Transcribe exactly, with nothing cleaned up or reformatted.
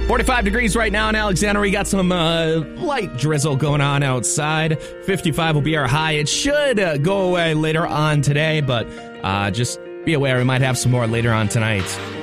forty-five degrees right now in Alexandria. We got some uh, light drizzle going on outside. fifty-five will be our high. It should uh, go away later on today, but uh, just be aware we might have some more later on tonight.